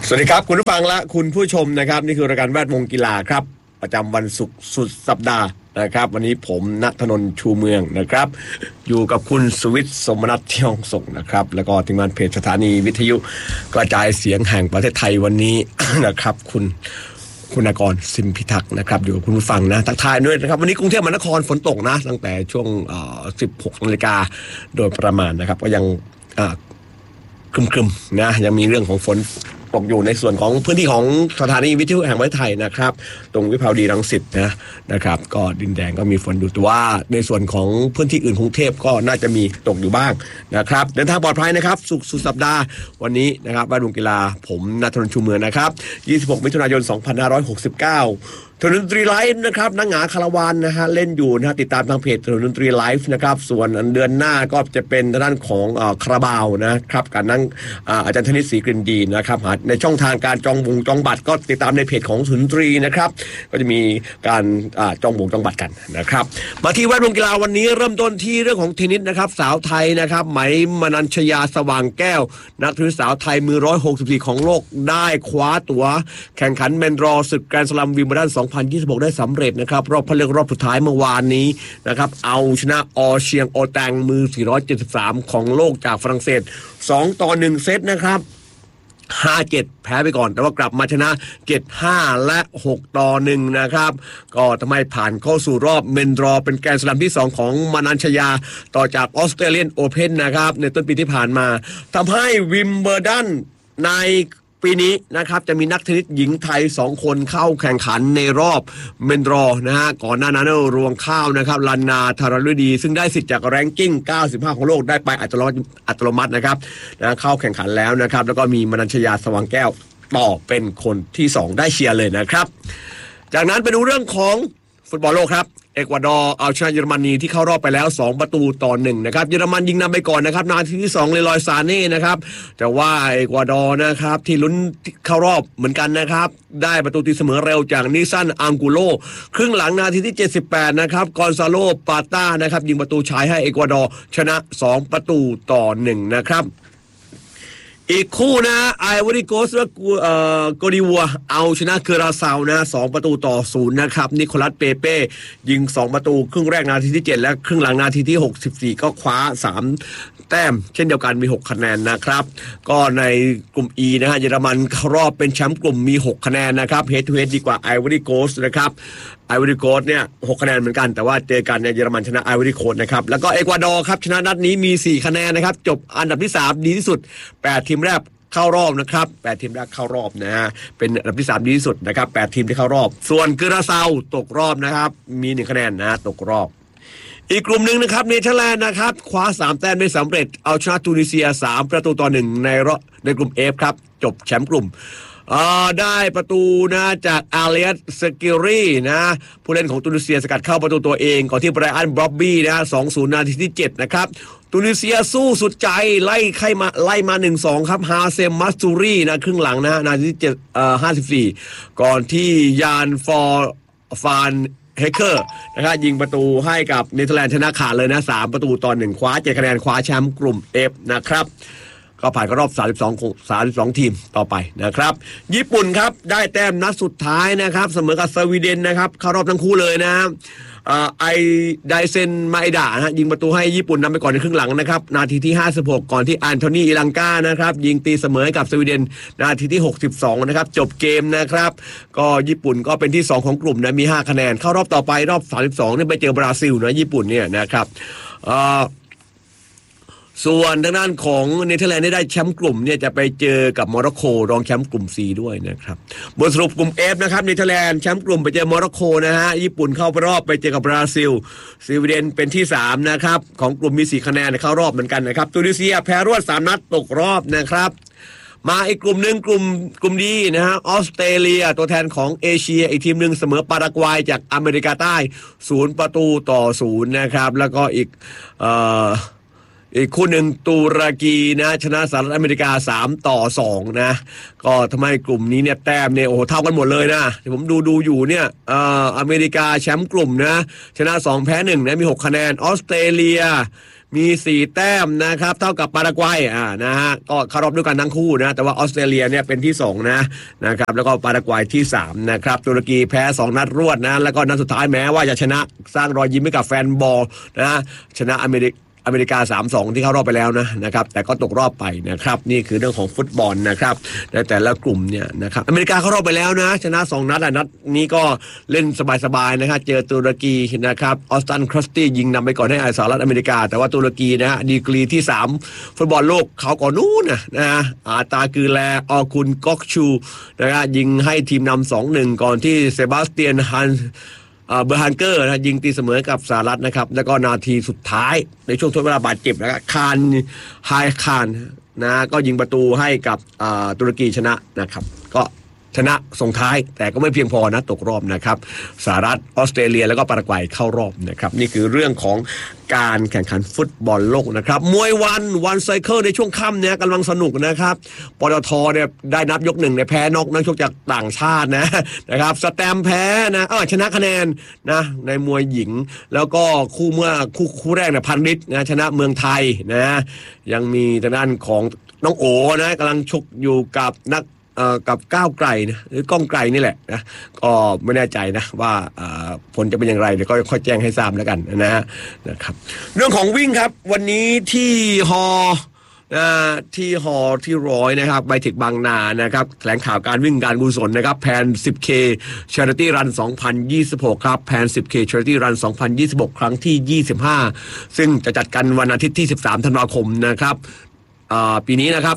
สวัสดีครับคุณผู้ฟังและคุณผู้ชมนะครับนี่คือรายการแวดวงกีฬาครับประจำวันศุกร์สุดสัปดาห์นะครับวันนี้ผมณฐนนท์ชูเมืองนะครับอยู่กับคุณสุวิทย์สมนัสเที่ยงส่งนะครับแล้วก็ทีมงานเพจสถานีวิทยุกระจายเสียงแห่งประเทศไทยวันนี้ นะครับคุณากรสิมพิทักษ์นะครับอยู่กับคุณผู้ฟังนะทักทายด้วยนะครับวันนี้กรุงเทพมหานครฝนตกนะตั้งแต่ช่วง16 นาฬิกาโดยประมาณนะครับก็ยังครึมๆนะยังมีเรื่องของฝนตกอยู่ในส่วนของพื้นที่ของสถานีวิทยุแห่งประเทศไทยนะครับตรงวิภาวดีรังสิตนะครับก็ดินแดงก็มีฝนอยู่แต่ว่าในส่วนของพื้นที่อื่นกรุงเทพก็น่าจะมีตกอยู่บ้างนะครับเดินทางปลอดภัยนะครับสุดสัปดาห์วันนี้นะครับแวดวงกีฬาผมณฐนนท์ชูเมืองนะครับ26 มิถุนายน 2569ถนนดนตรีไลฟ์นะครับนักหงาคาราวานนะฮะเล่นอยู่นะติดตามทางเพจถนนดนตรีไลฟ์นะครับส่วนเดือนหน้าก็จะเป็นด้านของคาราบาวนะครับการนั่งอาจารย์ธนิตศรีกลิ่นดีนะครับในช่องทางการจองบัตรก็ติดตามในเพจของถนนดนตรีนะครับก็จะมีการจองบัตรกันนะครับมาที่แวดวงกีฬาวันนี้เริ่มต้นที่เรื่องของเทนนิสนะครับสาวไทยนะครับไหมมนัญชยาสว่างแก้วนักเทนนิสสาวไทยมือ164ของโลกได้คว้าตั๋วแข่งขันเมนดรอศึกแกรนด์สลัมวิมเบิลดัน2026ได้สำเร็จนะครับรอบคัดเลือกรอบสุดท้ายเมื่อวานนี้นะครับเอาชนะออเชียงโอแตงมือ473ของโลกจากฝรั่งเศส2-1 เซตนะครับ 5-7 แพ้ไปก่อนแต่ว่ากลับมาชนะ 7-5 และ 6-1 นะครับก็ทำให้ผ่านเข้าสู่รอบเมนดรอเป็นแกรนด์สลัมที่2ของมนัญชยาต่อจากออสเตรเลียนโอเพ่นนะครับในต้นปีที่ผ่านมาทำให้วิมเบิลดันในปีนี้นะครับจะมีนักเทนนิสหญิงไทย2คนเข้าแข่งขันในรอบเมนดรอนะฮะก่อนหน้านั้นรวงข้าวนะครับลันนาธารฤดีซึ่งได้สิทธิ์จากแรงกิ้ง95ของโลกได้ไปอัตโนมัตินะครับเข้าแข่งขันแล้วนะครับแล้วก็มีมนัญชยาสว่างแก้วต่อเป็นคนที่2ได้เชียร์เลยนะครับจากนั้นไปดูเรื่องของฟุตบอลโลกครับเอกวาดอร์เอาชนะเยอรมนีที่เข้ารอบไปแล้ว2-1นะครับเยอรมันยิงนำไปก่อนนะครับนาทีที่2เลรอยซาเน่นะครับแต่ว่าเอกวาดอร์นะครับที่ลุ้นเข้ารอบเหมือนกันนะครับได้ประตูตีเสมอเร็วจากนิซันอังกูโลครึ่งหลังนาทีที่78นะครับกอนซาโลปาต้านะครับยิงประตูฉายให้เอกวาดอร์ชนะ2-1นะครับอีกคู่นะไอวอรี่โกสและโกดิวัวเอาชนะเคอราซาวนะ2-0นะครับนิโคลัสเปเป้ยิง2ประตูครึ่งแรกนาทีที่7และครึ่งหลังนาทีที่64ก็คว้า3แต้มเช่นเดียวกันมี6คะแนนนะครับก็ในกลุ่ม E นะฮะเยอรมันเข้ารอบเป็นแชมป์กลุ่มมี6คะแนนนะครับเฮดทูเฮดดีกว่าไอวอรี่โกสนะครับไอวอรี่โคสต์เนี่ย6คะแนนเหมือนกันแต่ว่าเจอกันเนี่ยเยอรมันชนะไอวอรี่โคสต์นะครับแล้วก็เอกวาดอร์ครับชนะนัดนี้มี4คะแนนนะครับจบอันดับที่3ดีที่สุด8ทีมแรกเข้ารอบนะครับ8ทีมแรกเข้ารอบนะฮะเป็นอันดับที่3ดีที่สุดนะครับ8ทีมที่เข้ารอบส่วนเคอราซาวตกรอบนะครับมี1คะแนนนะตกรอบอีกกลุ่มหนึ่งนะครับเนเธอร์แลนด์นะครับคว้า3แต้มได้สำเร็จเอาชนะตูนิเซีย3-1ในกลุ่ม F ครับจบแชมป์กลุ่มได้ประตูนะจากอาเลียสสกิรีนะผู้เล่นของตูนิเซียสกัดเข้าประตูตัวเองก่อนที่ไบรอันบล็อบบี้นะ 2-0 นาทีที่7นะครับตูนิเซียสู้สุดใจไล่มา 1-2 ครับฮาเซมมัสตูรีนะครึ่งหลังนะนาทีที่54ก่อนที่ยานฟานเฮเคอร์นะครับยิงประตูให้กับเนเธอร์แลนด์ชนะขาดเลยนะ3-1คว้า7คะแนนคว้าแชมป์กลุ่ม F นะครับก็ผ่านเข้ารอบ32ทีมต่อไปนะครับญี่ปุ่นครับได้แต้มนัดสุดท้ายนะครับเสมอกับสวีเดนนะครับเข้ารอบทั้งคู่เลยนะไอไดเซนมาอิดะนะยิงประตูให้ญี่ปุ่นนำไปก่อนในครึ่งหลังนะครับนาทีที่56ก่อนที่อันโทนีอิลังกานะครับยิงตีเสมอให้กับสวีเดนนาทีที่62นะครับจบเกมนะครับก็ญี่ปุ่นก็เป็นที่2ของกลุ่มนะมี5คะแนนเข้ารอบต่อไปรอบ32นี่ไปเจอบราซิลนะญี่ปุ่นเนี่ยนะครับส่วนทางด้านของเนเธอร์แลนด์ได้แชมป์กลุ่มเนี่ยจะไปเจอกับโมร็อกโกรองแชมป์กลุ่ม C ด้วยนะครับบทสรุปกลุ่ม F นะครับเนเธอร์แลนด์แชมป์กลุ่มไปเจอโมร็อกโกนะฮะญี่ปุ่นเข้ารอบไปเจอกับบราซิลสวีเดนเป็นที่3นะครับของกลุ่มมี4คะแนนเข้ารอบเหมือนกันนะครับตูนิเซียแพ้รวด3นัดตกรอบนะครับมาอีกกลุ่มหนึ่งกลุ่มดีนะฮะออสเตรเลียตัวแทนของเอเชียอีกทีมหนึ่งเสมอปารากวัยจากอเมริกาใต้0-0นะครับแล้วก็อีกคู่หนึ่งตุรกีนะชนะสหรัฐอเมริกา3-2นะก็ทำให้กลุ่มนี้เนี่ยแต้มเนี่ยโอ้โหเท่ากันหมดเลยนะที่ผมดูอยู่เนี่ยอเมริกาแชมป์กลุ่มนะชนะ2แพ้1นะมี6คะแนนออสเตรเลียมี4แต้มนะครับเท่ากับปารากวัยนะฮะก็เข้ารอบด้วยกันทั้งคู่นะแต่ว่าออสเตรเลียเนี่ยเป็นที่2นะครับแล้วก็ปารากวัยที่3นะครับตุรกีแพ้2นัดรวดนะแล้วก็นัดสุดท้ายแม้ว่าจะชนะสร้างรอยยิ้มให้กับแฟนบอลนะชนะอเมริกา 3-2 ที่เข้ารอบไปแล้วนะครับแต่ก็ตกรอบไปนะครับนี่คือเรื่องของฟุตบอลนะครับในแต่ละกลุ่มเนี่ยนะครับอเมริกาเข้ารอบไปแล้วนะชนะ2นัดนัดนี้ก็เล่นสบายๆนะครับเจอตุรกีนะครับออสตันครอสตี้ยิงนำไปก่อนให้สหรัฐอเมริกาแต่ว่าตุรกีนะดีกรีที่3ฟุตบอลโลกเขาก่อนนู้นนะอาตากือแลออคุนก๊อกชูนะครับยิงให้ทีมนำ 2-1 ก่อนที่เซบาสเตียนเบอร์ฮันเกอร์นะยิงตีเสมอกับสหรัฐนะครับแล้วก็นาทีสุดท้ายในช่วงทดเวลาบาดเจ็บนะครับไฮคานนะก็ยิงประตูให้กับตุรกีชนะนะครับก็ชนะส่งท้ายแต่ก็ไม่เพียงพอนะตกรอบนะครับสหรัฐออสเตรเลียแล้วก็ปารากวัยเข้ารอบนะครับนี่คือเรื่องของการแข่งขันฟุตบอลโลกนะครับมวยวันไซเคิลในช่วงค่ำเนี่ยกำลังสนุกนะครับปตทเนี่ยได้นับยก1ในแพ้นอกนักชกจากต่างชาตินะครับสแตมแพ้นะชนะคะแนนนะในมวยหญิงแล้วก็คู่แรกเนี่ยพันฤทธิ์นะชนะเมืองไทยนะยังมีทางด้านของน้องโอนะกำลังชกอยู่กับกับก้าวไกลนะหรือก้องไกลนี่แหละนะก็ไม่แน่ใจนะว่าผลจะเป็นอย่างไรเดี๋ยวก็ค่อยแจ้งให้ทราบแล้วกันนะครับเรื่องของวิ่งครับวันนี้ที่ฮอที่100นะครับไบเทคบางนานะครับแถลงข่าวการวิ่งการกุศลนะครับแพน 10K Charity Run 2026ครับแพน 10K Charity Run 2026 ครั้งที่25ซึ่งจะจัดกันวันอาทิตย์ที่13ธันวาคมนะครับปีนี้นะครับ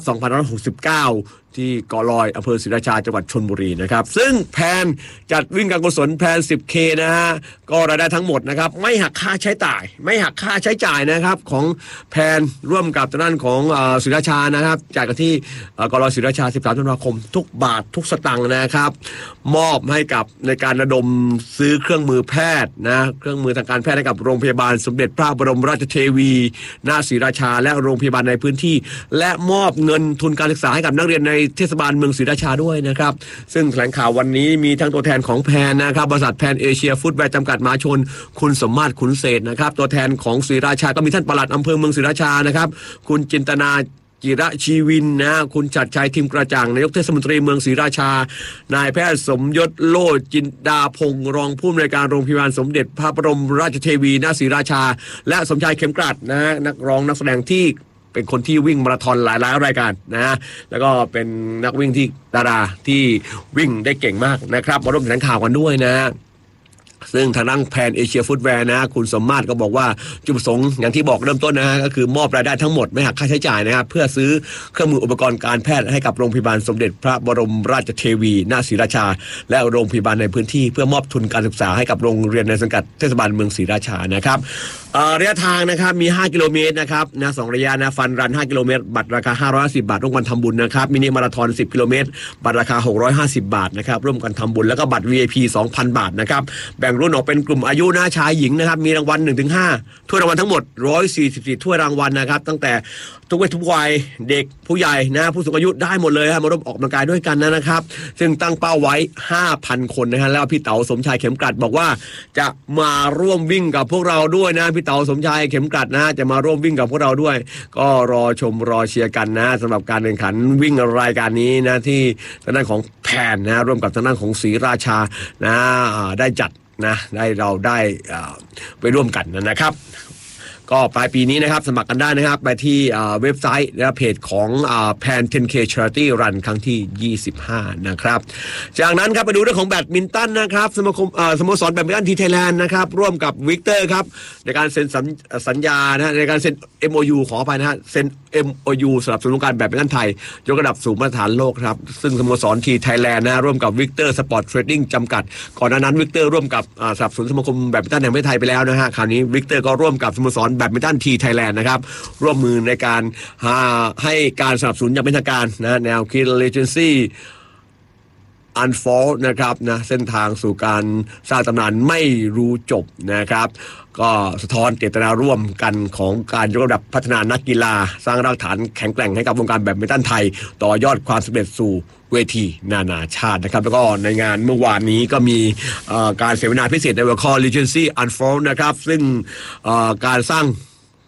2569ที่เกาะลอยอำเภอศรีราชาจังหวัดชลบุรีนะครับซึ่งแพนจัดวิ่งการกุศลแพน 10K นะฮะก็รายได้ทั้งหมดนะครับไม่หักค่าใช้จ่ายนะครับของแพนร่วมกับทางด้านของศรีราชานะครับจ่ายกันที่เกาะลอยศรีราชา13ธันวาคมทุกบาททุกสตางค์นะครับมอบให้กับในการระดมซื้อเครื่องมือแพทย์นะเครื่องมือทางการแพทย์ให้กับโรงพยาบาลสมเด็จพระบรมราชเทวีณศรีราชาและโรงพยาบาลในพื้นที่และมอบเงินทุนการศึกษาให้กับนักเรียนในเทศบาลเมืองศรีราชาด้วยนะครับซึ่งแถลงข่าววันนี้มีทั้งตัวแทนของแพนนะครับบริษัทแพนเอเชียฟุตแวร์จำกัดมหาชนคุณสมมาตรขุนเศษนะครับตัวแทนของศรีราชาก็มีท่านปลัดอำเภอเมืองศรีราชานะครับคุณจินตนาจิระชีวินนะคุณชัดชัยทิมกระจ่างนายกเทศมนตรีเมืองศรีราชานายแพทย์สมยศโลจินดาพงศ์รองผู้อำนวยการโรงพยาบาลสมเด็จพระบรมราชเทวีณศรีราชาและสมชายเข็มกลัดนะนักร้องนักแสดงที่เป็นคนที่วิ่งมาราธอนหลายรายการนะแล้วก็เป็นนักวิ่งที่ดาราที่วิ่งได้เก่งมากนะครับมาร่วมแถลงข่าวกันด้วยนะซึ่งทางด้านแพนเอเชียฟุตแวร์นะคุณสมมาตรก็บอกว่าจุดประสงค์อย่างที่บอกเริ่มต้นนะก็คือมอบรายได้ทั้งหมดไม่หักค่าใช้จ่ายนะครับเพื่อซื้อเครื่องมืออุปกรณ์การแพทย์ให้กับโรงพยาบาลสมเด็จพระบรมราชเทวีณศรีราชาและโรงพยาบาลในพื้นที่เพื่อมอบทุนการศึกษาให้กับโรงเรียนในสังกัดเทศบาลเมืองศรีราชานะครับระยะทางนะครับมี5กิโลเมตรนะครับนะ2ระยะนะฟันรัน5กิโลเมตรบัตรราคา550บาทร่วมกันทำบุญนะครับมินิมาราธอน10กิโลเมตรบัตรราคา650บาทนะครับร่วมกันทำบุญแล้วก็บัตร VIP 2,000 บาทนะครับแบ่งรุ่นออกเป็นกลุ่มอายุนะชายหญิงนะครับมีรางวัล 1-5 ถ้วยรางวัลทั้งหมด144ถ้วยรางวัลนะครับตั้งแต่ทุกเพศทุกวัยเด็กผู้ใหญ่นะผู้สูงอายุได้หมดเลยมาร่วมออกกำลังกายด้วยกันนะครับซึ่งตั้งเป้าไว้ 5,000 คนนะฮะแล้วพี่เต๋าสมชายเข็มกลัดบอกว่าจะมาร่วมวิ่งกับพวกเราด้วยนะพี่เต๋าสมชายเข็มกลัดนะจะมาร่วมวิ่งกับพวกเราด้วยก็รอชมรอเชียร์กันนะสำหรับการแข่งขันวิ่งรายการนี้นะที่ทางด้านของแพนนะร่วมกับทางด้านของศรีราชานะได้จัดนะเราได้ไปร่วมกันนะครับก็ปลายปีนี้นะครับสมัครกันได้นะครับไปที่เว็บไซต์และเพจของแพน 10K Charity Run ครั้งที่25นะครับจากนั้นครับไปดูเรื่องของแบดมินตันนะครับสโมสรแบดมินตันทีไทยแลนด์นะครับร่วมกับวิกเตอร์ครับในการเซ็นสัญญานะในการเซ็น MOU ขออภัยนะฮะเซ็น MOU สำหรับสนุนการแบดมินตันไทยยกระดับสู่มาตรฐานโลกครับซึ่งสโมสรทีไทยแลนด์นะร่วมกับวิกเตอร์สปอร์ตเทรดดิ้งจำกัดก่อนหน้านั้นวิกเตอร์ร่วมกับสนับสนุนสมาคมแบดมินตันแห่งประเทศไทยไปแล้วนะฮะคราวนี้วิกเตอร์ก็ร่วมกับสโมสรแบดมินตันทีไทยแลนด์นะครับร่วมมือในการให้การสนับสนุนอย่างเป็นทางการนะแนวคิด Legacy Unfold นะครับนะเส้นทางสู่การสร้างตำนานไม่รู้จบนะครับก็สะท้อนเจตนาร่วมกันของการยกระดับพัฒนานักกีฬาสร้างรากฐานแข็งแกร่งให้กับวงการแบดมินตันไทยต่อยอดความสำเร็จสู่เวทีนานาชาตินะครับแล้วก็ในงานเมื่อวานนี้ก็มีการเสวนาพิเศษในหัวข้อ Legacy Unfold นะครับซึ่งการสร้าง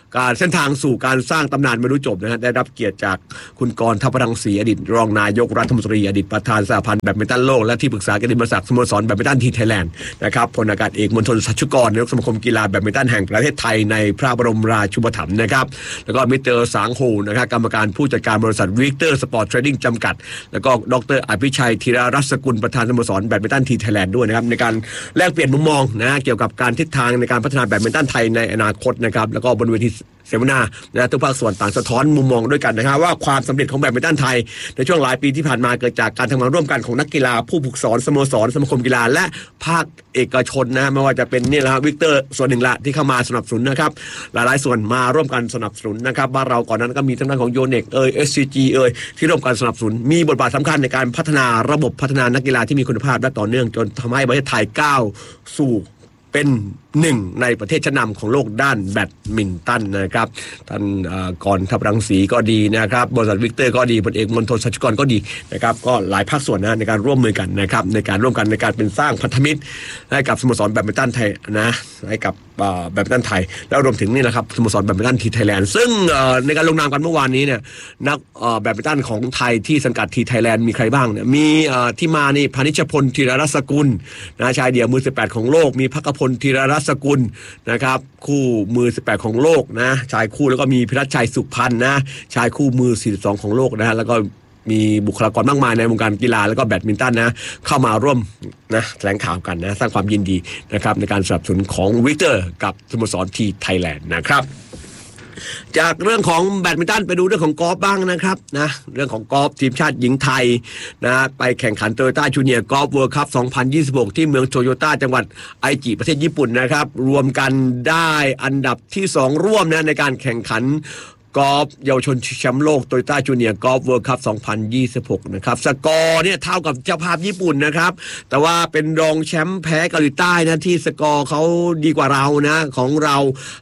การเส้นทางสู่การสร้างตำนานไม่รู้จบนะฮะได้รับเกียรติจากคุณกรณ์ ทัพพลังศรีอดีตรองนายกรัฐมนตรีอดีตประธานสหพันธ์แบดมินตันโลกและที่ปรึกษากิตติมศักดิ์สโมสรแบดมินตันทีมไทยแลนด์นะครับพลอากาศเอกมณฑล สัชชุกรนายกสมาคมกีฬาแบดมินตันแห่งประเทศไทยในพระบรมราชูปถัมภ์นะครับแล้วก็มิสเตอร์สางโฮนะครับกรรมการผู้จัดการบริษัทวิกเตอร์สปอร์ตเทรดดิ้งจำกัดแล้วก็ดร.อภิชัยธีรรัศกุลประธานสโมสรแบดมินตันทีมไทยแลนด์ด้วยนะครับในการแลกเปลี่ยนมุมมองนะเกี่ยวกับการทิศทางในการพัฒนาแบดมินตันไทยในอนาคตนะครับแล้วก็บนเวทีเสวนานะทุกภาคส่วนต่างสะท้อนมุมมองด้วยกันนะครับว่าความสำเร็จของแบดมินตันไทยในช่วงหลายปีที่ผ่านมาเกิดจากการทำงานร่วมกันของนักกีฬาผู้ฝึกสอนสโมสรสมาคมกีฬาและภาคเอกชนนะไม่ว่าจะเป็นนี่แหละวิกเตอร์ส่วนหนึ่งละที่เข้ามาสนับสนุนนะครับหลายๆส่วนมาร่วมกันสนับสนุนนะครับบ้านเราก่อนนั้นก็มีทางด้านของโยเน็กSCG ที่ร่วมกันสนับสนุนมีบทบาทสำคัญในการพัฒนาระบบพัฒนานักกีฬาที่มีคุณภาพและต่อเนื่องจนทำให้ประเทศไทยก้าวสู่เป็นหนึ่งในประเทศชั้นนำของโลกด้านแบดมินตันนะครับท่านกรณ์ ทัพพลังศรีก็ดีนะครับบริษัทวิกเตอร์ก็ดีพลเอกมณฑล สัชชุกรก็ดีนะครับก็หลายภาคส่วนนะในการร่วมมือกันนะครับในการร่วมกันในการเป็นสร้างพันธมิตรให้กับสโมสรแบดมินตันไทยนะให้กับแบดมินตันไทยแล้วรวมถึงนี่แหละครับสโมสรแบดมินตันทีไทยแลนด์ซึ่งในการลงนามกันเมื่อวานนี้เนี่ยนักแบดมินตันของไทยที่สังกัดทีไทยแลนด์มีใครบ้างเนี่ยมีที่มานี่พานิชพลธีรรัศกุลนะชายเดี่ยวมือ18ของโลกมีภักพลธีรรัศกุลนะครับคู่มือ18ของโลกนะชายคู่แล้วก็มีพิรัชชัยสุพรรณนะชายคู่มือ42ของโลกนะฮะแล้วก็มีบุคลากรมากมายในวงการกีฬาแล้วก็แบดมินตันนะเข้ามาร่วมนะแถลงข่าวกันนะสร้างความยินดีนะครับในการสนับสนุนของวิกเตอร์กับสโมสรทีไทยแลนด์นะครับจากเรื่องของแบดมินตันไปดูเรื่องของกอล์ฟบ้างนะครับนะเรื่องของกอล์ฟทีมชาติหญิงไทยนะไปแข่งขันโตโยต้าจูเนียร์กอล์ฟเวิลด์คัพ 2026 ที่เมืองโตโยต้าจังหวัดไอจิประเทศญี่ปุ่นนะครับรวมกันได้อันดับที่2ร่วมนะในการแข่งขันกอล์ฟเยาวชนแชมป์โลกโตโยต้าจูเนียร์กอล์ฟเวิลด์คัพ 2026 นะครับสกอร์เนี่ยเท่ากับเจ้าภาพญี่ปุ่นนะครับแต่ว่าเป็นรองแชมป์แพ้เกาหลีใต้นะที่สกอร์เขาดีกว่าเรานะของเรา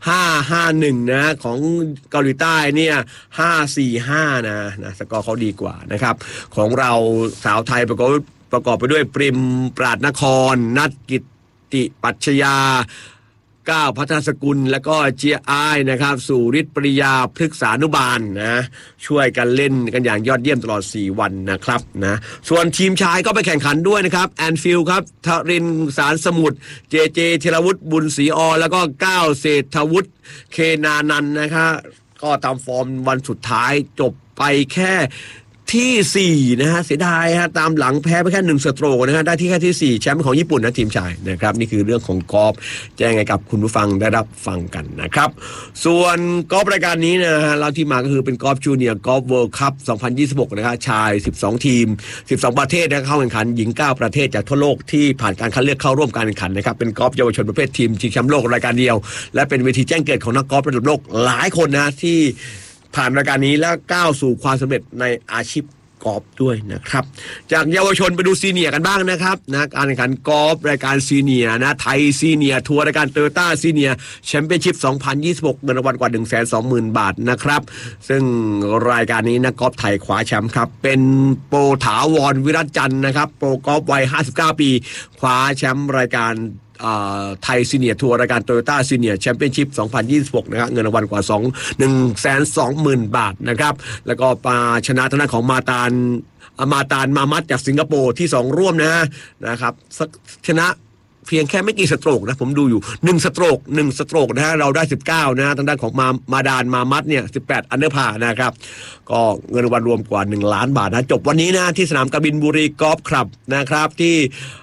5-5-1นะของเกาหลีใต้เนี่ย5-4-5นะสกอร์เขาดีกว่านะครับของเราสาวไทยประกอบไปด้วยปริมปราดนครนัทกิตติปัชญาก้าวพัฒนสกุลแล้วก็เจียอ้ายนะครับสู่ฤทธิ์ปริยาพฤกษานุบาลนะช่วยกันเล่นกันอย่างยอดเยี่ยมตลอด4วันนะครับนะส่วนทีมชายก็ไปแข่งขันด้วยนะครับแอนฟิลด์ครับทรินสารสมุทรเจธีรวุฒิบุญศรีอแล้วก็ก้าวเศรษฐวุฒิเคนานันท์นะครับก็ตามฟอร์มวันสุดท้ายจบไปแค่ที่4นะฮะเสียดายฮะตามหลังแพ้ไปแค่1สโตรกนะฮะได้ที่แค่ที่4แชมป์ของญี่ปุ่นนะทีมชายนะครับนี่คือเรื่องของกอล์ฟแจ้งให้กับคุณผู้ฟังได้รับฟังกันนะครับส่วนกอล์ฟรายการนี้นะฮะเราที่มาก็คือเป็นกอล์ฟจูเนียร์กอล์ฟเวิลด์คัพ 2026 นะครับชาย12ทีม12ประเทศนะเข้าแข่งขันหญิง9ประเทศจากทั่วโลกที่ผ่านการคัดเลือกเข้าร่วมการแข่งขันนะครับเป็นกอล์ฟเยาวชนประเภททีมชิงแชมป์โลกรายการเดียวและเป็นเวทีแจ้งเกิดของนักกอล์ฟระดับโลกหลายคนนะที่ผ่านรายการนี้แล้วก้าวสู่ความสำเร็จในอาชีพกอล์ฟด้วยนะครับจากเยาวชนไปดูซีเนียร์กันบ้างนะครับนะการแข่งขันกอล์ฟรายการซีเนียร์นะไทยซีเนียร์ทัวร์รายการโตโยต้าซีเนียร์แชมเปี้ยนชิพ 2026 เงินรางวัลกว่า 120,000 บาทนะครับซึ่งรายการนี้นักกอล์ฟไทยคว้าแชมป์ครับเป็นโปรถาวรวิรัตจันทร์นะครับโปรกอล์ฟวัย59 ปีคว้าแชมป์รายการไทยซีเนียร์ทัวร์รายการโตโยต้าซีเนียร์แชมเปี้ยนชิพ 2026 นะครับเงินรางวัลกว่า 120,000 บาทนะครับแล้วก็มาชนะทางด้านของมาตานมามัดจากสิงคโปร์ที่2ร่วมนะครับชนะเพียงแค่ไม่กี่สโตรกนะผมดูอยู่1สโตรกนะฮะเราได้19นะทางด้านของมาดานมามัดเนี่ย18อันเดอร์พานะครับก็เงินรางวัลรวมกว่า1ล้านบาทนะจบวันนี้นะที่สนามกบินบุรีกอล์ฟคลับนะครับที่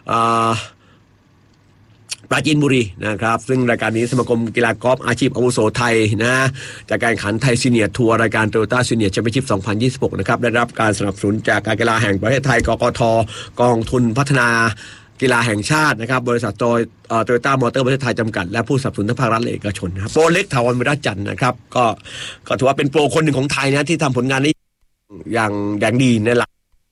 ปราจีนบุรีนะครับซึ่งรายการนี้สมาคมกีฬากอล์ฟอาชีพอาวุโสไทยนะจากการแข่งขันไทยซีเนียร์ทัวร์รายการโตโยต้าซีเนียร์แชมเปี้ยนชิพ 2026 นะครับได้รับการสนับสนุนจากการกีฬาแห่งประเทศไทยกกท.กองทุนพัฒนากีฬาแห่งชาตินะครับบริษัทโตโยต้ามอเตอร์ประเทศไทยจำกัดและผู้สนับสนุนทั้งภาครัฐและเอกชนนะครับโปรเล็กถาวรวิรัตจันทร์นะครับก็ถือว่าเป็นโปรคนหนึ่งของไทยนะที่ทำผลงานนี้อย่างดีในหลาย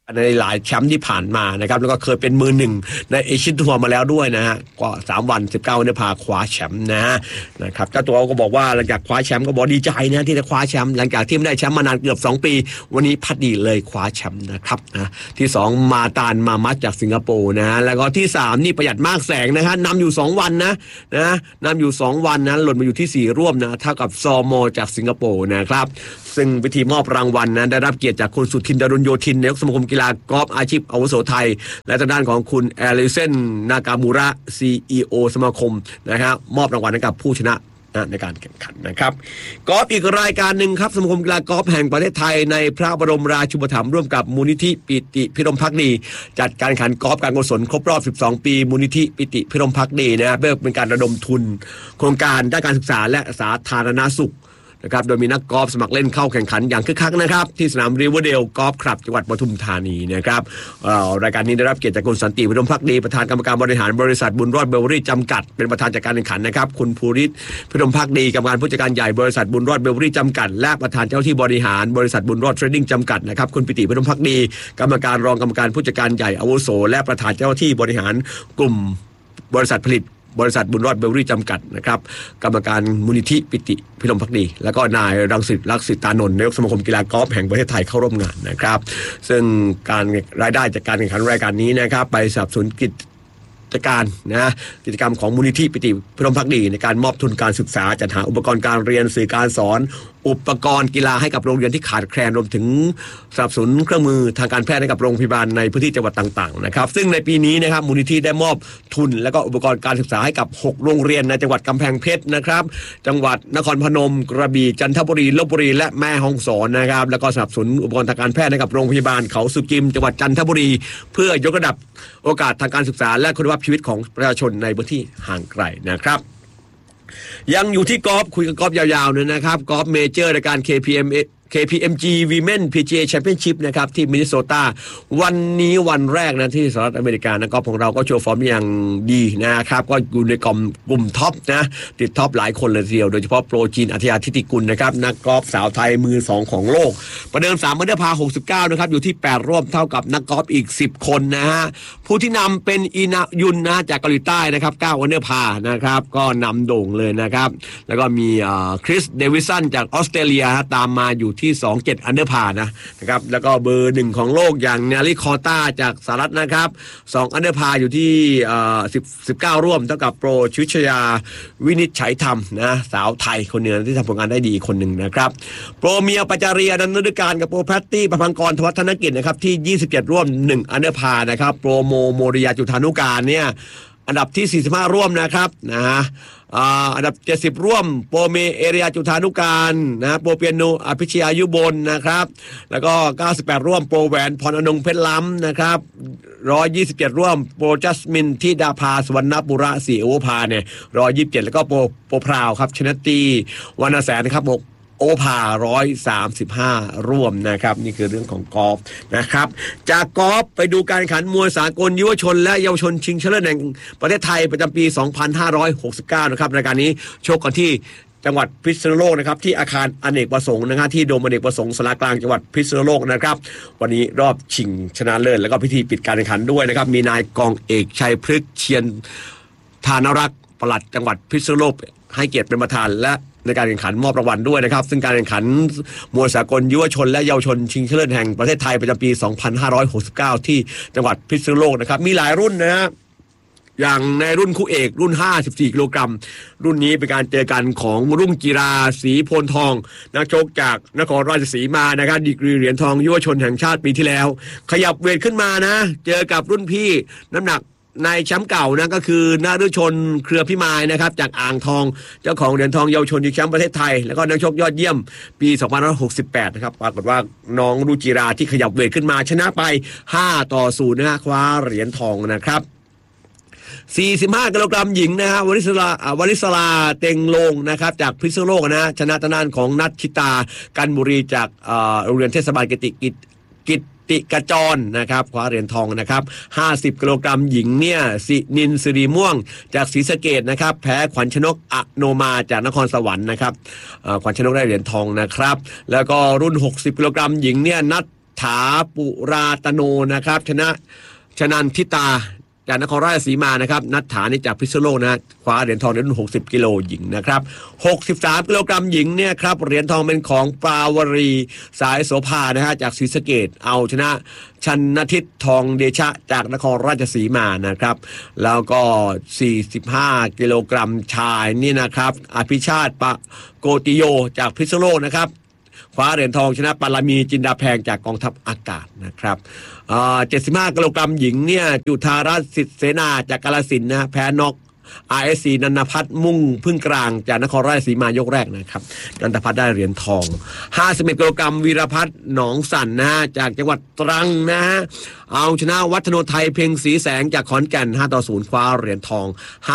ในหลายแชมป์ที่ผ่านมานะครับแล้วก็เคยเป็นมือหนึ่งในเอเชียนทัวร์มาแล้วด้วยนะฮะก็3 วัน19เนี่ยพาคว้าแชมป์นะครับเจ้าตัวก็บอกว่าหลังจากคว้าแชมป์ก็บอกดีใจนะที่ได้คว้าแชมป์หลังจากที่ไม่ได้แชมป์มานานเกือบ2 ปีวันนี้พัดดีเลยคว้าแชมป์นะครับที่2มาตานมามัดจากสิงคโปร์นะฮะแล้วก็ที่3นี่ประหยัดมากแสงนะฮะนำอยู่2 วันนะนำอยู่2 วันนะหล่นมาอยู่ที่4 ร่วมนะเท่ากับซอโมจากสิงคโปร์นะครับซึ่งพิธีมอบรางวัลนะได้รับเกียรติจากคุณสุทินดารุณโยธินนายกสมาคมกีฬากอล์ฟอาชีพอาวุโสไทยและทางด้านของคุณแอลิเซนนากามูระ CEO สมาคมนะครับมอบรางวัลให้กับผู้ชนะในการแข่งขันนะครับกอล์ฟอีกรายการหนึ่งครับสมาคมกีฬากอล์ฟแห่งประเทศไทยในพระบรมราชูปถัมภ์ร่วมกับมูลนิธิปิติพิรมภักดีจัดการแข่งขันกอล์ฟการกุศลครบรอบ12 ปีมูลนิธิปิติพิรมภักดีนะเพื่อเป็นการระดมทุนโครงการด้านการศึกษาและสาธารณสุขนะครับโดยมีนักกอล์ฟสมัครเล่นเข้าแข่งขันอย่างคึกคักนะครับที่สนามริเวอร์เดลกอล์ฟคลับจังหวัดปทุมธานีนะครับรายการนี้ได้รับเกียรติจากคุณสันติพิรมภักดีประธานกรรมการบริหารบริษัทบุญรอดเบเวอรี่จำกัดเป็นประธานจัดการแข่งขันนะครับคุณภูริศพิรมภักดีกรรมการผู้จัดการใหญ่บริษัทบุญรอดเบเวอรี่จำกัดและประธานเจ้าที่บริหารบริษัทบุญรอดเทรดดิ้งจำกัดนะครับคุณปิติพิรมภักดีกรรมการรองกรรมการผู้จัดการใหญ่อาวุโสและประธานเจ้าที่บริหารกลุ่มบริษัทผลิตบริษัทบุญรอดเบเวอรี่จำกัดนะครับกรรมการมูลนิธิปิติพิรมภักดีแล้วก็นายรังสิตลักษิตานนท์นายกสมาคมกีฬากอล์ฟแห่งประเทศไทยเข้าร่วมงานนะครับซึ่งการรายได้จากการแข่งขันรายการนี้นะครับไปสนับสนุนกิจการกิจกรรมของมูลนิธิปิติพิรมภักดีในการมอบทุนการศึกษาจัดหาอุปกรณ์การเรียนสื่อการสอนอุปกรณ์กีฬาให้กับโรงเรียนที่ขาดแคลนรวมถึงสนับสนุนเครื่องมือทางการแพทย์ให้กับโรงพยาบาลในพื้นที่จังหวัดต่างๆนะครับซึ่งในปีนี้นะครับมูลนิธิได้มอบทุนและก็อุปกรณ์การศึกษาให้กับ6 โรงเรียนในจังหวัดกำแพงเพชรนะครับจังหวัดนครพนมกระบี่จันทบุรีลพบุรีและแม่ฮ่องสอนนะครับแล้วก็สนับสนุนอุปกรณ์ทางการแพทย์ให้กับโรงพยาบาลเขาสุกิมจังหวัดจันทบุรีเพื่อยกระดับโอกาสทางการศึกษาและคุณภาพชีวิตของประชาชนในพื้นที่ห่างไกลนะครับยังอยู่ที่กอล์ฟคุยกับกอล์ฟยาวๆเนี่ยนะครับกอล์ฟเมเจอร์ในการ KPMG Women PGA Championship นะครับที่มินนิโซตาวันนี้วันแรกนะที่สหรัฐอเมริกานะกอล์ฟของเราก็โชว์ฟอร์มอย่างดีนะครับก็อยู่ในกลุ่มท็อปนะติดท็อปหลายคนเลยทีเดียวโดยเฉพาะโปรจีนอัธยาธิติกุลนะครับนักกอล์ฟสาวไทยมือ2ของโลกประเดิม3 อันเดอร์พา69นะครับอยู่ที่8 ร่วมเท่ากับนักกอล์ฟอีก10 คนนะฮะผู้ที่นำเป็นอินายุนนะจากเกาหลีใต้นะครับ9 อันเดอร์พานะครับก็นำโด่งเลยนะครับแล้วก็มีคริสเดวิสันจากออสเตรเลียตามมาอยู่ที่27 อันเดอร์พานะครับแล้วก็เบอร์1ของโลกอย่างเนลลี่คอต้าจากสหรัฐนะครับ2 อันเดอร์พาอยู่ที่19 ร่วมเท่ากับโปรชุชยาวินิจฉัยธรรมนะสาวไทยคนหนึ่งที่ทำผลงานได้ดีคนหนึ่งนะครับโปรเมียปัจจารีอนันต์ฤการกับโปรแพตตี้ประพังกรธวัฒนกิจนะครับที่27 ร่วม1 อันเดอร์พานะครับโปรโมริยาจุฑานุการเนี่ยอันดับที่45 ร่วมนะครับอันดับ70 ร่วมโปรเมเอเรียจุฑานุการโปรเปียโนอภิชยายุบลนะครับแล้วก็98 ร่วมโปรแหวนพรอนงเพชรล้ำนะครับ127 ร่วมโปรจัสมินทิดาภาสวรรณปุระศรีโอภาเนี่ย127แล้วก็โปรพราวครับชนตีวรรณแสนนะครับโอภา135 ร่วมนะครับนี่คือเรื่องของกอล์ฟนะครับจากกอล์ฟไปดูการแข่งขันมวยสากลยุวชนและเยาวชนชิงชนะเลิศแห่งประเทศไทยประจำปี 2569 นะครับรายการนี้ชกกันที่จังหวัดพิษณุโลกนะครับที่อาคารอเนกประสงค์นะครับที่โดมอเนกประสงค์สารกลางจังหวัดพิษณุโลกนะครับวันนี้รอบชิงชนะเลิศแล้วก็พิธีปิดการแข่งขันด้วยนะครับมีนายกองเอกชัยพฤกษ์เชียนธานรักษ์ปลัดจังหวัดพิษณุโลกให้เกียรติเป็นประธานและในการแข่งขันมอบรางวัลด้วยนะครับซึ่งการแข่งขันมวยสากลยุวชนและเยาวชนชิงชนะเลิศแห่งประเทศไทยประจำปี 2569 ที่จังหวัดพิษณุโลกนะครับมีหลายรุ่นนะฮะอย่างในรุ่นคู่เอกรุ่น54 กิโลกรัมรุ่นนี้เป็นการเจอกันของรุ่งจิราศรีโพนทองนักชกจากนครราชสีมานะครับดีกรีเหรียญทองยุวชนแห่งชาติปีที่แล้วขยับเวทขึ้นมานะเจอกับรุ่นพี่น้ำหนักในแชมป์เก่านะก็คือนาฤชนเครือพิมายนะครับจากอ่างทองเจ้าของเหรียญทองเยาวชนชิงแชมป์ประเทศไทยแล้วก็นักชกยอดเยี่ยมปี 2568 นะครับปรากฏว่าน้องรุจิราที่ขยับเวทขึ้นมาชนะไป5-0นะฮะคว้าเหรียญทองนะครับ45 กิโลกรัมหญิงนะฮะวลิศราเต็งลงนะครับจากพิษณุโลกนะชนะทางด้านของนัทชิตากันบุรีจากโรงเรียนเทศบาลกิติกจรนะครับคว้าเหรียญทองนะครับ50 กิโลกรัมหญิงเนี่ยสินินสิริม่วงจากศรีสะเกษนะครับแพ้ขวัญชนกอโนมาจากนครสวรรค์นะครับขวัญชนกได้เหรียญทองนะครับแล้วก็รุ่น60 กิโลกรัมหญิงเนี่ยนัทฐาปุราตโนนะครับชนันทิตาจากนครราชสีมานะครับนัทธานี่จากพิษณุโลกนะคว้าเหรียญทองในรุ่น60กิโลหญิงนะครับ63กิโลกรัมหญิงเนี่ยครับเหรียญทองเป็นของปราวรีสายโสภานะฮะจากศรีสะเกษเอาชนะชันนทิตทองเดชะจากนครราชสีมานะครับแล้วก็45กิโลกรัมชายนี่นะครับอภิชาติปะโกติโยจากพิษณุโลกนะครับคว้าเหรียญทองชนะปารามีจินดาแพงจากกองทัพอากาศนะครับ75กิโลกรัมหญิงเนี่ยจุธารัตน์สิทธิเสนาจากกาฬสินธุ์นะแพ้น็อกRSC นันทพัฒน์มุ่งพึ่งกลางจากนครราชสีมายกแรกนะครับนันทพัฒน์ได้เหรียญทอง51กิโลกรัมวีรพัฒน์หนองสันนะฮะจากจังหวัดตรังนะฮะเอาชนะวัฒโนไทยเพ็งศรีแสงจากขอนแก่น5-0คว้าเหรียญทอง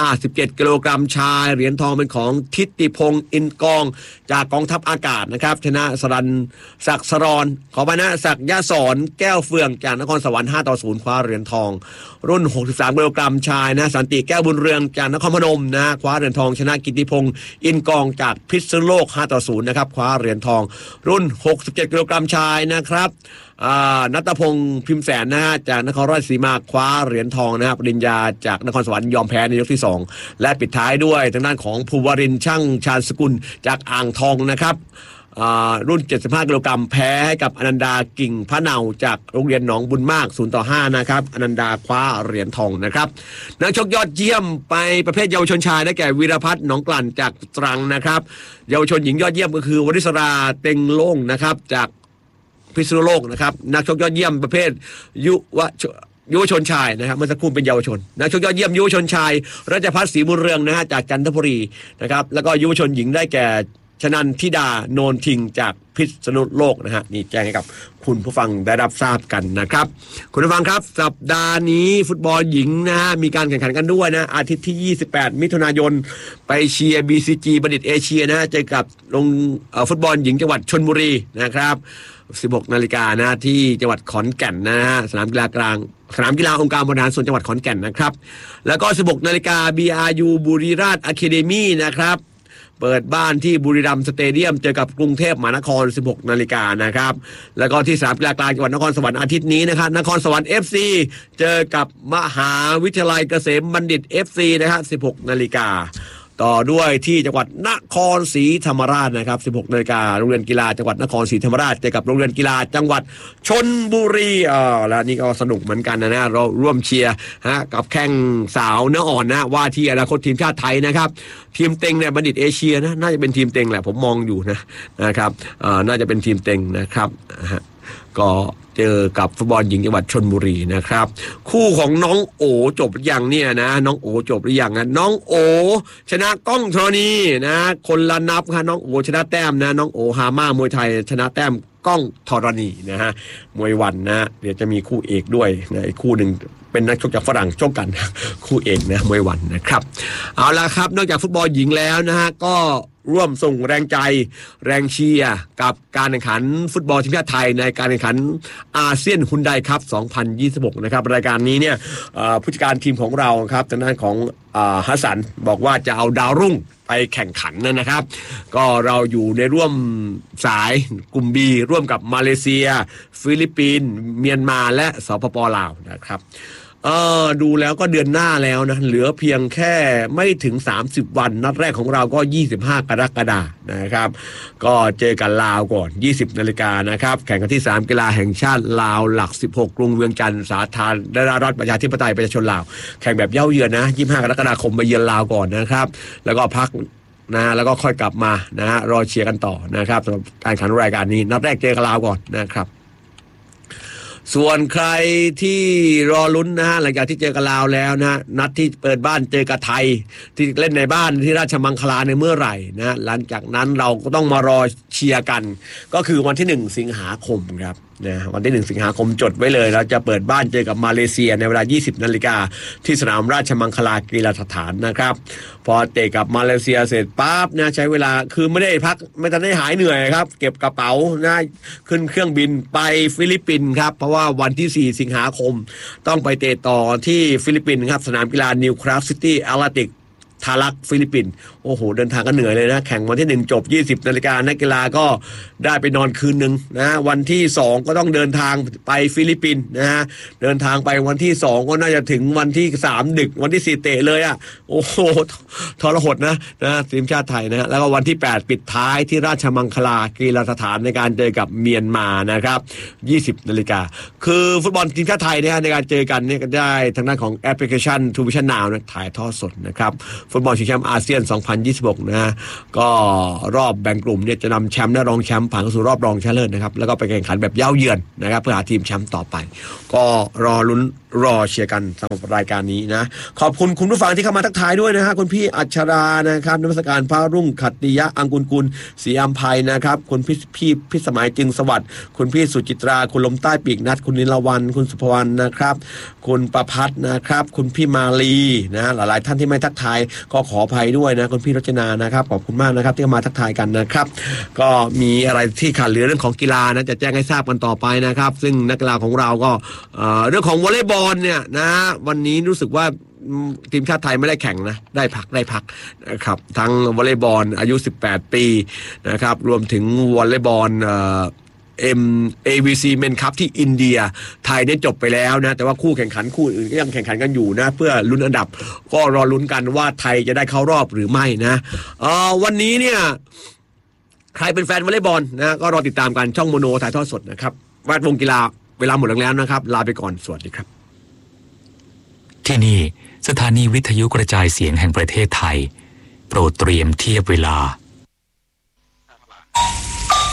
57กิโลกรัมชายเหรียญทองเป็นของทิติพงศ์อินกองจากกองทัพอากาศนะครับชนะสรันศักดิ์สรอนขอไปนะศักดิ์ยะสอนแก้วเฟืองจากนครสวรรค์5-0คว้าเหรียญทองรุ่น63กิโลกรัมชายนะสันติแก้วบุญเรืองจากนครพนมนะคว้าเหรียญทองชนะกิติพงศ์อินกองจากพิษณุโลก5-0นะครับคว้าเหรียญทองรุ่น67กิโลกรัมชายนะครับณัฐพงศ์พิมพ์แสนนะฮะจากนครราชสีมาคว้าเหรียญทองนะครับปริญญาจากนครสวรรค์ยอมแพ้ในยกที่2และปิดท้ายด้วยทางด้านของภูวรินทร์ช่างชาญสกุลจากอ่างทองนะครับรุ่น75กิโลกรัมแพ้ให้กับอนันดากิ่งพระเนาจากโรงเรียนหนองบุญมาก0-5นะครับอนันดาคว้าเหรียญทองนะครับนักชกยอดเยี่ยมไปประเภทเยาวชนชายได้แก่วีรพัฒน์หนองกลั่นจากตรังนะครับเยาวชนหญิงยอดเยี่ยมก็คือวริศราเต็งโล่งนะครับจากพิษณุโลกนะครับนักชกยอดเยี่ยมประเภทยุวชนชายนะครับเมื่อสักครู่เป็นเยาวชนนักชกยอดเยี่ยมยุวชนชายรัชพัฒน์ศรีบุญเรืองนะฮะจากจันทบุรีนะครับแล้วก็ยุวชนหญิงได้แก่ชนันทิดาโนนทิงจากพิษณุโลกนะฮะนี่แจ้งให้กับคุณผู้ฟังได้รับทราบกันนะครับคุณผู้ฟังครับสัปดาห์นี้ฟุตบอลหญิงนะฮะมีการแข่งขันกันด้วยนะอาทิตย์ที่28มิถุนายนไปเชียร์ BCG บัณฑิตเอเชียนะฮะเจอกับลงฟุตบอลหญิงจังหวัดชลบุรีนะครับ16 นาฬิกานะที่จังหวัดขอนแก่นนะฮะสนามกีฬากลางสนามกีฬาองค์การบริหารส่วนจังหวัดขอนแก่นนะครับแล้วก็16 นาฬิกา BRU บุรีราชอะคาเดมี่นะครับเปิดบ้านที่บุรีรัมย์สเตเดียมเจอกับกรุงเทพมหานคร16 นาฬิกานะครับแล้วก็ที่สนามกีฬากลางจังหวัดนครสวรรค์อาทิตย์นี้นะครับนครสวรรค์ FC เจอกับมหาวิทยาลัยเกษมบัณฑิต FC นะครับ16 นาฬิกาต่อด้วยที่จังหวัดนครศรีธรรมราชนะครับ16 นาฬิกาโรงเรียนกีฬาจังหวัดนครศรีธรรมราชเจอกับโรงเรียนกีฬาจังหวัดชลบุรีแล้วนี่ก็สนุกเหมือนกันนะเราร่วมเชียร์กับแข่งสาวเนื้ออ่อนนะว่าที่อนาคตทีมชาติไทยนะครับทีมเต็งเนี่ยบัณฑิตเอเชียนะน่าจะเป็นทีมเต็งแหละผมมองอยู่นะครับน่าจะเป็นทีมเต็งนะครับก็เจอกับฟุตบอลหญิงจังหวัดชลบุรีนะครับคู่ของน้องโอจบหรือยังเนี่ยนะน้องโอจบหรือยังนะน้องโอชนะก้องธรณีนะคนละนับค่ะน้องโอชนะแต้มนะน้องโอฮาม่ามวยไทยชนะแต้มก้องธรณีนะฮะมวยวันนะเดี๋ยวจะมีคู่เอกด้วยนะอีกคู่หนึ่งเป็นนักชกจากฝรั่งชกกันคู่เอกนะมวยวันนะครับเอาละครับนอกจากฟุตบอลหญิงแล้วนะฮะก็ร่วมส่งแรงใจแรงเชียร์กับการแข่งขันฟุตบอลทีมชาติไทยในการแข่งขันอาเซียนฮุนไดคัพ2026นะครับรายการนี้เนี่ยผู้จัดการทีมของเราครับทางด้านของฮัสสันบอกว่าจะเอาดาวรุ่งไปแข่งขันนะครับก็เราอยู่ในร่วมสายกลุ่ม B ร่วมกับมาเลเซียฟิลิปปินส์เมียนมาและสปป.ลาวนะครับดูแล้วก็เดือนหน้าแล้วนะเหลือเพียงแค่ไม่ถึง30วันนัดแรกของเราก็25 กรกฎาคมนะครับก็เจอกันลาวก่อน20 นาฬิกานะครับแข่งกันที่สนามกีฬาแห่งชาติลาวหลัก16กรุงเวียงจันทร์สาธารณรัฐประชาธิปไตยประชาชนลาวแข่งแบบเย้าเยือนนะ25 กรกฎาคมไปเยือนลาวก่อนนะครับแล้วก็พักนะแล้วก็ค่อยกลับมานะฮะรอเชียร์กันต่อนะครับสำหรับการแข่งขันรายการนี้นัดแรกเจอกับลาวก่อนนะครับส่วนใครที่รอลุ้นนะฮะหลังจากที่เจอกับลาวแล้วนะนัดที่เปิดบ้านเจอกับไทยที่เล่นในบ้านที่ราชมังคลาในเมื่อไหร่นะหลังจากนั้นเราก็ต้องมารอเชียร์กันก็คือวันที่1 สิงหาคมครับนะวันที่1 สิงหาคมจดไว้เลยเราจะเปิดบ้านเจอกับมาเลเซียในเวลา20 นาฬิกาที่สนามราชมังคลากีฬาสถานนะครับพอเตะกับมาเลเซียเสร็จปั๊บนะใช้เวลาคือไม่ได้พักไม่ทันได้หายเหนื่อยครับเก็บกระเป๋านะขึ้นเครื่องบินไปฟิลิปปินส์ครับเพราะว่าวันที่4 สิงหาคมต้องไปเตะต่อที่ฟิลิปปินส์ครับสนามกีฬานิวคราฟซิตี้แอตเลติกทารักฟิลิปปินส์โอ้โหเดินทางก็เหนื่อยเลยนะแข่งวันที่1จบ 20 นาฬิกานักกีฬาก็ได้ไปนอนคืนนึงนะวันที่2ก็ต้องเดินทางไปฟิลิปปินส์นะฮะเดินทางไปวันที่2ก็น่าจะถึงวันที่3ดึกวันที่4เตะเลยอ่ะโอ้โหทรหดนะทีมชาติไทยนะฮะแล้วก็วันที่8ปิดท้ายที่ราชมังคลากีฬาสถานในการเจอกับเมียนมานะครับ20 นาฬิกาคือฟุตบอลทีมชาติไทยเนี่ยในการเจอกันเนี่ยก็ได้ทางด้านของแอปพลิเคชัน True Vision Now นะถ่ายทอดสดนะครับฟุตบอลชิงแชมป์อาเซียน 2026 นะฮะก็รอบแบ่งกลุ่มเนี่ยจะนำแชมป์และรองแชมป์ผ่านเข้าสู่รอบรองชนะเลิศนะครับแล้วก็ไปแข่งขันแบบเย้าเยือนนะครับเพื่อหาทีมแชมป์ต่อไปก็รอลุ้นรอเชียร์กันสำหรับรายการนี้นะขอบคุณคุณผู้ฟังที่เข้ามาทักทายด้วยนะฮะคุณพี่อัชรานะครับนมัสการพระรุ่งขัตติยะอังกุลกุลศรีอัมภัยนะครับคุณพี่พิสมัยจึงสวัสดิ์คุณพี่สุจิตราคุณลมใต้ปีกนัดคุณนิลวันคุณสุภวรรณนะครับคุณประพัฒน์นะครับคุณพี่มาลีนะหลายๆท่านที่ไม่ทักทายก็ขออภัยด้วยนะคุณพี่รจนานะครับขอบคุณมากนะครับที่เข้ามาทักทายกันนะครับก็มีอะไรที่ขาดเหลือเรื่องของกีฬานะจะแจ้งให้ทราบกันต่อไปนะครับซึ่งนักกีฬาของเราก็เรื่องของวอลเลย์บอลเนี่ยนะวันนี้รู้สึกว่าทีมชาติไทยไม่ได้แข่งนะได้พักนะครับทั้งวอลเลย์บอลอายุ18 ปีนะครับรวมถึงวอลเลย์บอลAVC Men Cup ที่อินเดียไทยได้จบไปแล้วนะแต่ว่าคู่แข่งขันคู่อื่นก็ยังแข่งขันกันอยู่นะเพื่อลุ้นอันดับก็รอลุ้นกันว่าไทยจะได้เข้ารอบหรือไม่นะวันนี้เนี่ยใครเป็นแฟนวอลเลย์บอลนะก็รอติดตามกันช่องโมโนถ่ายทอดสดนะครับแวดวงกีฬาเวลาหมดแล้วนะครับลาไปก่อนสวัสดีครับที่นี่สถานีวิทยุกระจายเสียงแห่งประเทศไทยโปรดเตรียมเทียบเวลา